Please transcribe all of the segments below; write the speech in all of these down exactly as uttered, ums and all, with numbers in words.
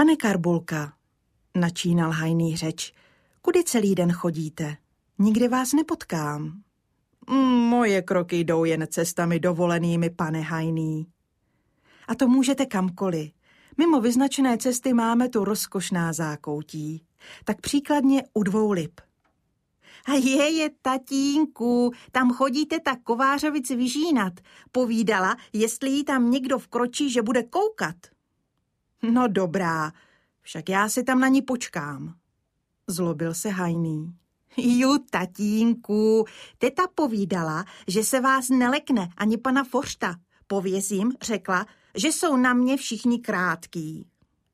Pane Karbulka, načínal Hajný řeč, kudy celý den chodíte? Nikdy vás nepotkám. Moje kroky jdou jen cestami dovolenými, pane Hajný. A to můžete kamkoliv. Mimo vyznačené cesty máme tu rozkošná zákoutí. Tak příkladně u dvou lip. A je, je, tatínku, tam chodíte tak Kovářovic vyžínat. Povídala, jestli jí tam někdo vkročí, že bude koukat. No dobrá, však já si tam na ní počkám. Zlobil se Hajný. Ju, tatínku, teta povídala, že se vás nelekne ani pana Foršta. Povězím, řekla, že jsou na mě všichni krátký.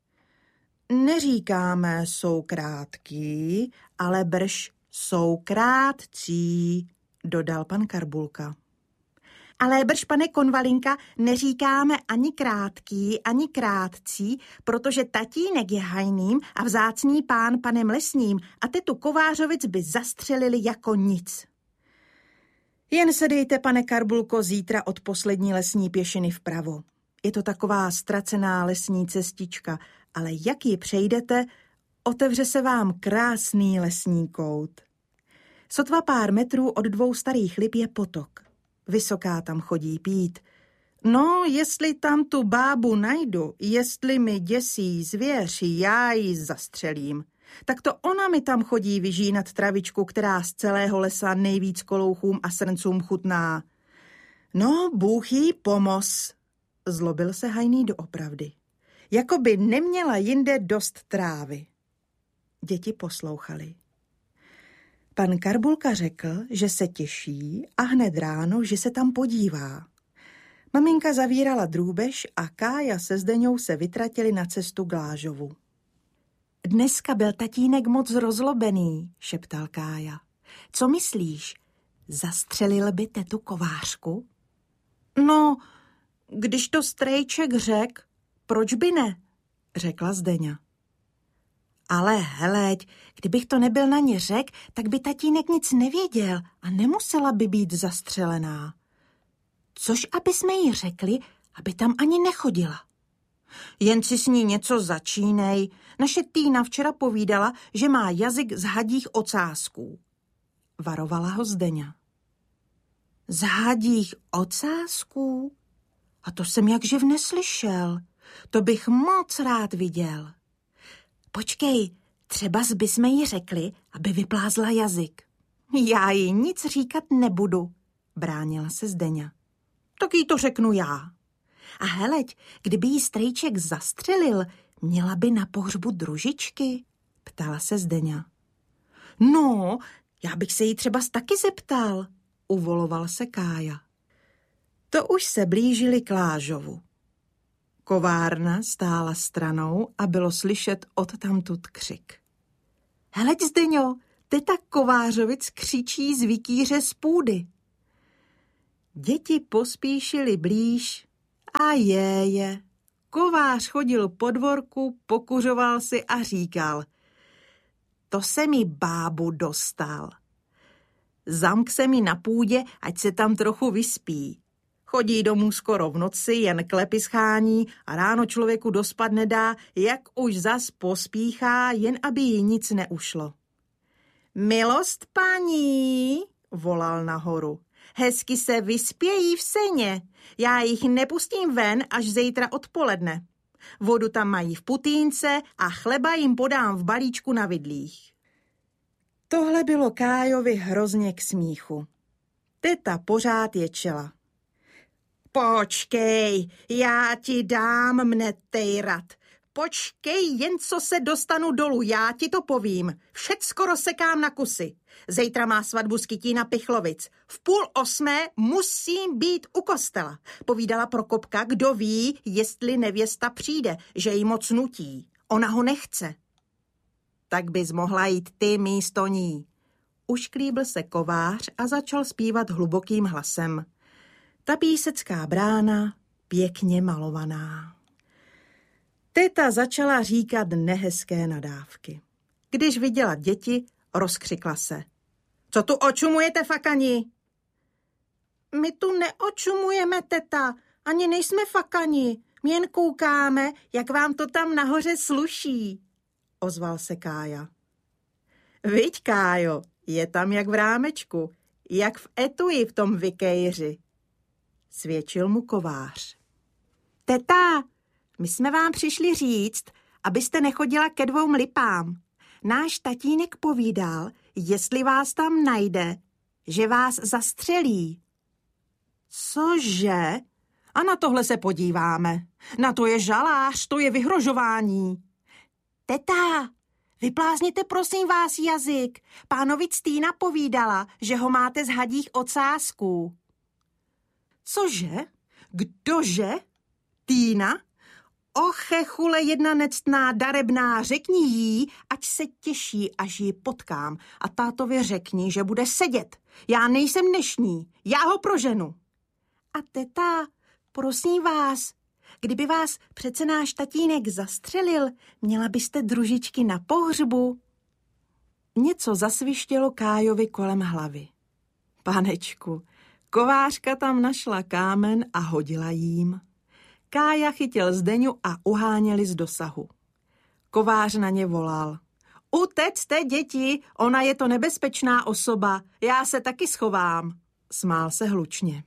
Neříkáme jsou krátký, ale brž jsou krátcí, dodal pan Karbulka. Ale brž, pane Konvalinka, neříkáme ani krátký, ani krátcí, protože tatínek je hajným a vzácný pán panem Lesním a tetu Kovářovic by zastřelili jako nic. Jen se dejte, pane Karbulko, zítra od poslední lesní pěšiny vpravo. Je to taková ztracená lesní cestička, ale jak ji přejdete, otevře se vám krásný lesní kout. Sotva pár metrů od dvou starých lip je potok. Vysoká tam chodí pít. No, jestli tam tu bábu najdu, jestli mi děsí zvěř, já ji zastřelím. Tak to ona mi tam chodí vyžínat travičku, která z celého lesa nejvíc kolouchům a srncům chutná. No, Bůh jí pomoz, zlobil se Hajný doopravdy. Jakoby neměla jinde dost trávy. Děti poslouchali. Pan Karbulka řekl, že se těší a hned ráno, že se tam podívá. Maminka zavírala drůbež a Kája se Zdeňou se vytratili na cestu k Lážovu. Dneska byl tatínek moc rozlobený, šeptal Kája. Co myslíš, zastřelil by tetu Kovářku? No, když to strejček řek, proč by ne, řekla Zdeňa. Ale heleď, kdybych to nebyl na ně řek, tak by tatínek nic nevěděl a nemusela by být zastřelená. Což aby jsme jí řekli, aby tam ani nechodila. Jen si s ní něco začínej. Naše Týna včera povídala, že má jazyk z hadích ocásků. Varovala ho Zdeňa. Z hadích ocásků? A to jsem jakživ neslyšel. To bych moc rád viděl. Počkej, třeba bysme jí řekli, aby vyplázla jazyk. Já jí nic říkat nebudu, bránila se Zdeňa. Tak jí to řeknu já. A heleď, kdyby jí strejček zastřelil, měla by na pohřbu družičky, ptala se Zdeňa. No, já bych se jí třeba taky zeptal, uvoloval se Kája. To už se blížili k Lážovu. Kovárna stála stranou a bylo slyšet odtamtud křik. Heleď, Zdeňo, teta Kovářovic křičí z vikýře z půdy. Děti pospíšili blíž a je, je. Kovář chodil po dvorku, pokuřoval si a říkal. To se mi bábu dostal. Zamk se mi na půdě, ať se tam trochu vyspí. Chodí domů skoro v noci, jen klepy schání a ráno člověku dospat nedá, jak už zas pospíchá, jen aby jí nic neušlo. Milost paní, volal nahoru, hezky se vyspějí v seně. Já jich nepustím ven až zítra odpoledne. Vodu tam mají v putýnce a chleba jim podám v balíčku na vidlích. Tohle bylo Kájovi hrozně k smíchu. Teta pořád ječela. Počkej, já ti dám mne tejrat. Počkej, jen co se dostanu dolů, já ti to povím. Všecko rozsekám na kusy. Zítra má svatbu z Kytína Pichlovic. V půl osmé musím být u kostela. Povídala Prokopka, kdo ví, jestli nevěsta přijde, že jí moc nutí. Ona ho nechce. Tak bys mohla jít ty místo ní. Ušklíbl se Kovář a začal zpívat hlubokým hlasem. Ta písecká brána, pěkně malovaná. Teta začala říkat nehezké nadávky. Když viděla děti, rozkřikla se. Co tu očumujete, fakani? My tu neočumujeme, teta, ani nejsme fakani. Jen koukáme, jak vám to tam nahoře sluší, ozval se Kája. Viď, Kájo, je tam jak v rámečku, jak v etui v tom vikejři, svědčil mu kovář. Teta, my jsme vám přišli říct, abyste nechodila ke dvou lipám. Náš tatínek povídal, jestli vás tam najde, že vás zastřelí. Cože? A na tohle se podíváme. Na to je žalář, to je vyhrožování. Teta, vyplázněte prosím vás jazyk. Pánovi Ctýna povídala, že ho máte z hadích ocásků. Cože? Kdože? Týna? Oche, chule jedna nectná, darebná, řekni jí, ať se těší, až ji potkám. A tátovi řekni, že bude sedět. Já nejsem dnešní, já ho proženu. A teta, prosím vás, kdyby vás přece náš tatínek zastřelil, měla byste družičky na pohřbu. Něco zasvištělo Kájovi kolem hlavy. Panečku, kovářka tam našla kámen a hodila jím. Kája chytil Zdeňu a uháněli z dosahu. Kovář na ně volal. Utecte, děti, ona je to nebezpečná osoba, já se taky schovám. Smál se hlučně.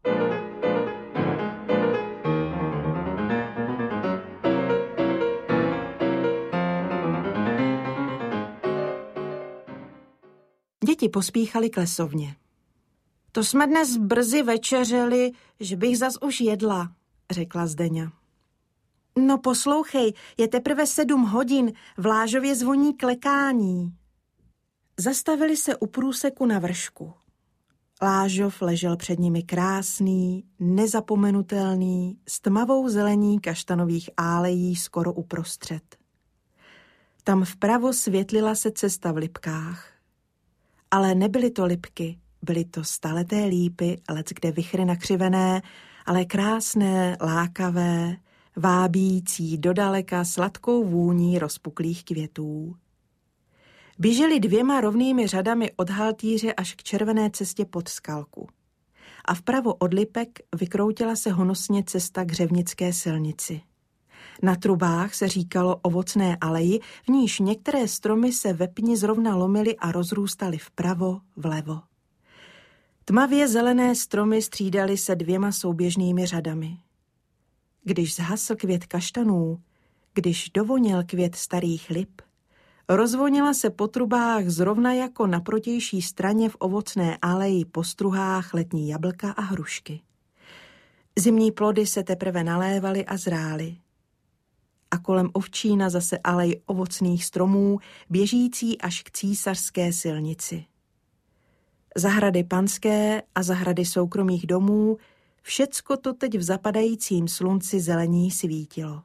Děti pospíchali k lesovně. To jsme dnes brzy večeřeli, že bych zas už jedla, řekla Zdeňa. No poslouchej, je teprve sedm hodin, v Lážově zvoní klekání. Zastavili se u průseku na vršku. Lážov ležel před nimi krásný, nezapomenutelný, s tmavou zelení kaštanových álejí skoro uprostřed. Tam vpravo světlila se cesta v lipkách. Ale nebyly to lipky, byly to staleté lípy, leckde vichry nakřivené, ale krásné, lákavé, vábící dodaleka sladkou vůní rozpuklých květů. Běželi dvěma rovnými řadami od haltýře až k červené cestě pod skalku. A vpravo od lipek vykroutila se honosně cesta k Řevnické silnici. Na trubách se říkalo ovocné aleji, v níž některé stromy se ve pni zrovna lomily a rozrůstaly vpravo, vlevo. Tmavě zelené stromy střídaly se dvěma souběžnými řadami. Když zhasl květ kaštanů, když dovoněl květ starých lip, rozvonila se po trubách zrovna jako na protější straně v ovocné aleji po struhách letní jablka a hrušky. Zimní plody se teprve nalévaly a zrály. A kolem ovčína zase alej ovocných stromů, běžící až k císařské silnici. Zahrady panské a zahrady soukromých domů, všecko to teď v zapadajícím slunci zelení svítilo.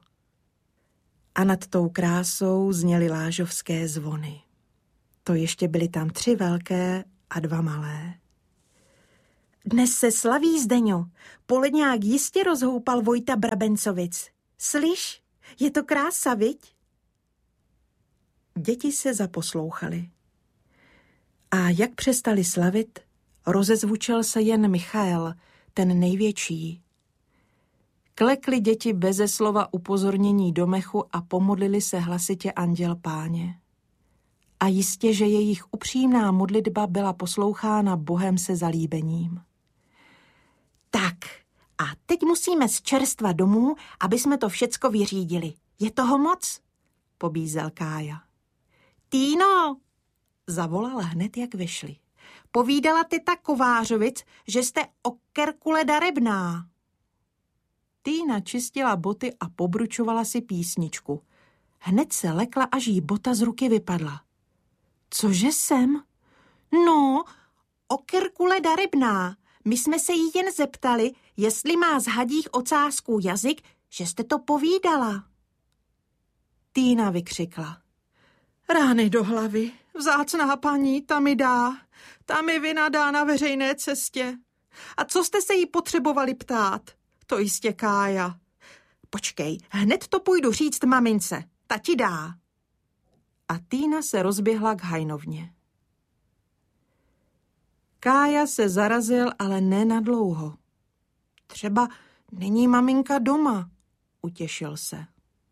A nad tou krásou zněly lážovské zvony. To ještě byly tam tři velké a dva malé. Dnes se slaví, Zdeňo. Poledňák jistě rozhoupal Vojta Brabencovic. Slyš, je to krása, viď? Děti se zaposlouchaly. A jak přestali slavit, rozezvučel se jen Michael, ten největší. Klekly děti beze slova upozornění do mechu a pomodlili se hlasitě Anděl Páně. A jistě, že jejich upřímná modlitba byla poslouchána Bohem se zalíbením. Tak, a teď musíme z čerstva domů, aby jsme to všecko vyřídili. Je toho moc? Pobízel Kája. Týno, zavolal hned, jak vyšli. Povídala teta Kovářovic, že jste okerkule darebná. Týna čistila boty a pobručovala si písničku. Hned se lekla, až jí bota z ruky vypadla. Cože jsem? No, okerkule darebná. My jsme se jí jen zeptali, jestli má z hadích ocásků jazyk, že jste to povídala. Týna vykřikla. Rány do hlavy, vzácná paní, ta mi dá, ta mi vynadá na veřejné cestě. A co jste se jí potřebovali ptát? To jistě Kája. Počkej, hned to půjdu říct mamince, ta ti dá. A Týna se rozběhla k hajnovně. Kája se zarazil, ale ne na dlouho. Třeba není maminka doma, utěšil se.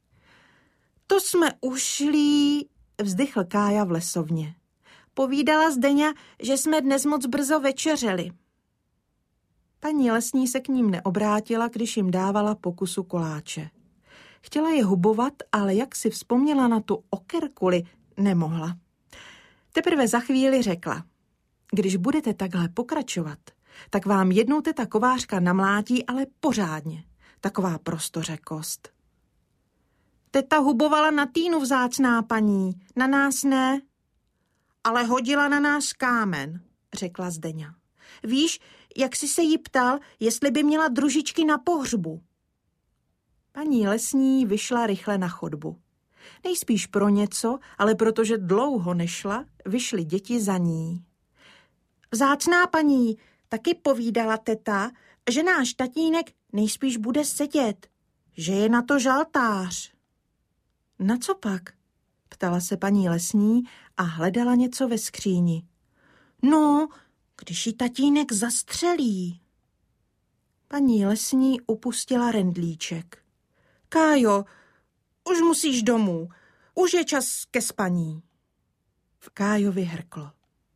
To jsme ušlí, vzdychl Kája v lesovně. Povídala Zdeňa, že jsme dnes moc brzo večeřeli. Paní lesní se k ním neobrátila, když jim dávala pokusu koláče. Chtěla je hubovat, ale jak si vzpomněla na tu okerkuli, nemohla. Teprve za chvíli řekla, když budete takhle pokračovat, tak vám jednou teta kovářka namlátí, ale pořádně. Taková prostořekost. Teta hubovala na Týnu, vzácná paní, na nás ne. Ale hodila na nás kámen, řekla Zdeňa. Víš, jak jsi se jí ptal, jestli by měla družičky na pohřbu? Paní lesní vyšla rychle na chodbu. Nejspíš pro něco, ale protože dlouho nešla, vyšly děti za ní. Vzácná paní, taky povídala teta, že náš tatínek nejspíš bude sedět, že je na to žaltář. Na co pak? Ptala se paní lesní a hledala něco ve skříni. No, když ji tatínek zastřelí. Paní lesní upustila rendlíček. Kájo, už musíš domů, už je čas ke spaní. V Kájovi hrklo.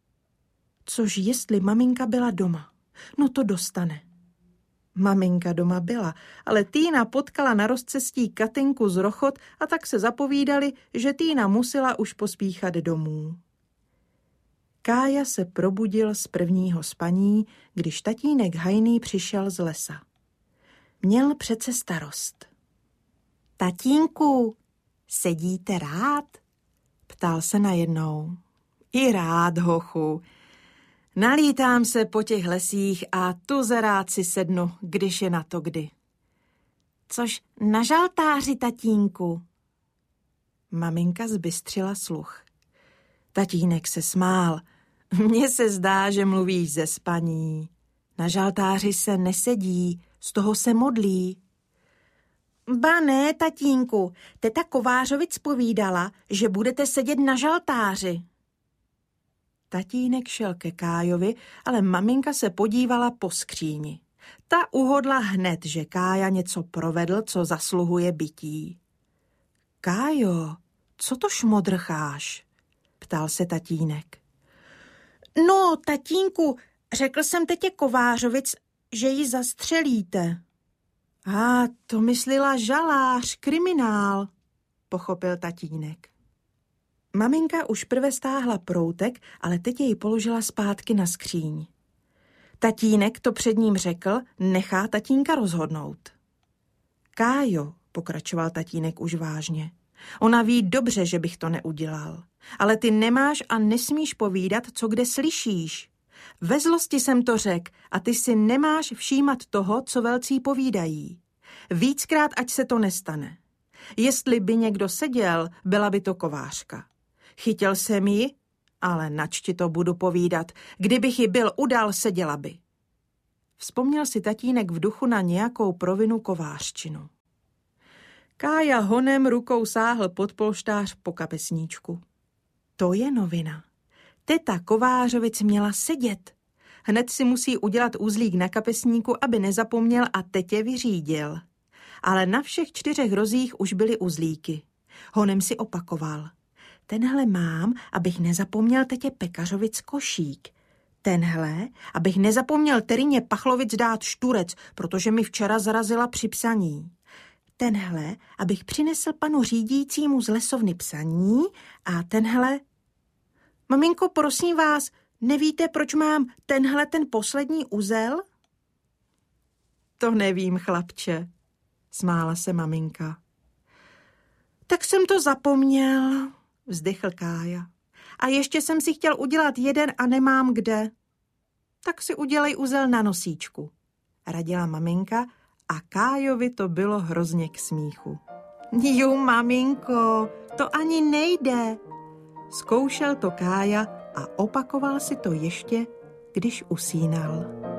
Což jestli maminka byla doma, no to dostane. Maminka doma byla, ale Týna potkala na rozcestí Katinku z Rochot a tak se zapovídali, že Týna musela už pospíchat domů. Kája se probudil z prvního spaní, když tatínek hajný přišel z lesa. Měl přece starost. Tatínku, sedíte rád? Ptal se najednou. I rád, hochu. Nalítám se po těch lesích a tu rád si sednu, když je na to kdy. Což na žaltáři, tatínku? Maminka zbystřila sluch. Tatínek se smál. Mně se zdá, že mluvíš ze spaní. Na žaltáři se nesedí, z toho se modlí. Ba ne, tatínku, teta Kovářovic povídala, že budete sedět na žaltáři. Tatínek šel ke Kájovi, ale maminka se podívala po skříni. Ta uhodla hned, že Kája něco provedl, co zasluhuje bytí. Kájo, co to šmodrcháš? Ptal se tatínek. No, tatínku, řekl jsem tetě Kovářovic, že ji zastřelíte. A to myslela žalář, kriminál, pochopil tatínek. Maminka už prve stáhla proutek, ale teď jej položila zpátky na skříň. Tatínek to před ním řekl, nechá tatínka rozhodnout. Kájo, pokračoval tatínek už vážně, ona ví dobře, že bych to neudělal, ale ty nemáš a nesmíš povídat, co kde slyšíš. Ve zlosti jsem to řekl a ty si nemáš všímat toho, co velcí povídají. Víckrát, ať se to nestane. Jestli by někdo seděl, byla by to kovářka. Chytil jsem ji, ale nač ti to budu povídat. Kdybych ji byl udal, seděla by. Vzpomněl si tatínek v duchu na nějakou provinu kovářčinu. Kája honem rukou sáhl pod polštář po kapesníčku. To je novina. Teta Kovářovic měla sedět. Hned si musí udělat uzlík na kapesníku, aby nezapomněl a tetě vyřídil. Ale na všech čtyřech rozích už byly uzlíky. Honem si opakoval. Tenhle mám, abych nezapomněl tetě Pekařovic košík. Tenhle, abych nezapomněl Terině Pachlovic dát šturec, protože mi včera zarazila při psaní. Tenhle, abych přinesl panu řídícímu z lesovny psaní a tenhle... Maminko, prosím vás, nevíte, proč mám tenhle ten poslední uzel? To nevím, chlapče, smála se maminka. Tak jsem to zapomněl, vzdychl Kája. A ještě jsem si chtěl udělat jeden a nemám kde. Tak si udělej uzel na nosíčku, radila maminka a Kájovi to bylo hrozně k smíchu. Jo, maminko, to ani nejde. Zkoušel to Kája a opakoval si to ještě, když usínal.